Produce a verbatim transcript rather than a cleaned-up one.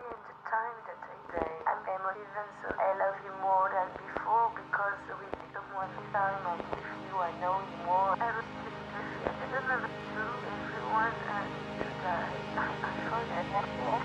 in the time that I say I'm emotive and so I love you more than before because with someone time I'm with you, I know you more. Everything is I don't know to everyone and to die. I, I find that